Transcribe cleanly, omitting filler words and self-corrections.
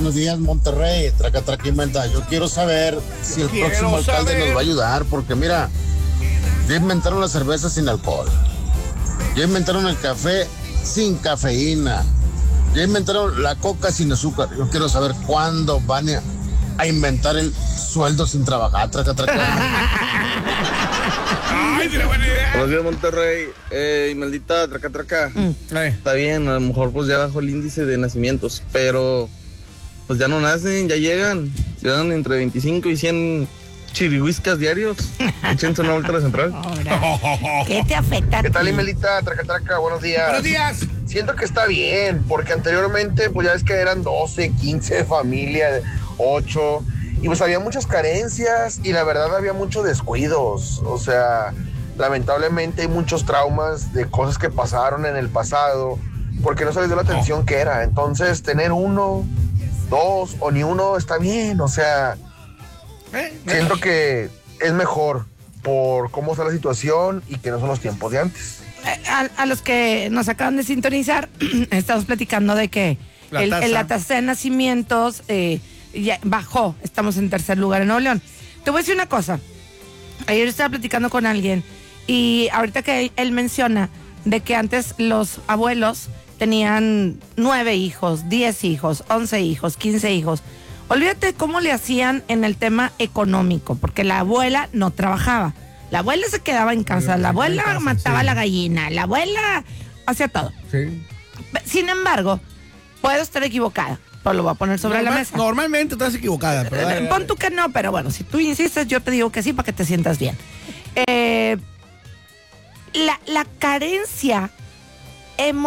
buenos días, Monterrey. Traca, traca, inventa. Yo quiero saber si el próximo alcalde nos va a ayudar, porque mira, ya inventaron la cerveza sin alcohol. Ya inventaron el café sin cafeína. Ya inventaron la coca sin azúcar. Yo quiero saber cuándo van a inventar el sueldo sin trabajar. Traca, traca. Ay, tiene buena idea. Buenos días, Monterrey. Maldita traca, traca. Está bien, a lo mejor pues ya bajó el índice de nacimientos, pero pues ya no nacen, ya llegan entre 25 y 100 chirihuiscas diarios. Échense una vuelta a la central. ¿Qué te afecta? ¿Qué tal, Imelita? Traca, traca, buenos días. Buenos días. Siento que está bien, porque anteriormente, pues ya ves que eran 12, 15 familias, 8, y pues había muchas carencias, y la verdad había muchos descuidos. O sea, lamentablemente hay muchos traumas de cosas que pasaron en el pasado, porque no se les dio la atención que era. Entonces, tener 1, 2 o ni uno está bien, o sea, siento que es mejor por cómo está la situación y que no son los tiempos de antes. A los que nos acaban de sintonizar, estamos platicando de que la tasa de nacimientos ya bajó. Estamos en tercer lugar en Nuevo León. Te voy a decir una cosa. Ayer estaba platicando con alguien y ahorita que él menciona de que antes los abuelos tenían 9 hijos, 10 hijos, 11 hijos, 15 hijos. Olvídate cómo le hacían en el tema económico, porque la abuela no trabajaba. La abuela se quedaba en casa, la abuela mataba la gallina, la abuela hacía todo. Sí. Sin embargo, puedo estar equivocada, pero lo voy a poner sobre la mesa. Normalmente estás equivocada. Pero Pon tú que no, pero bueno, si tú insistes, yo te digo que sí para que te sientas bien. La carencia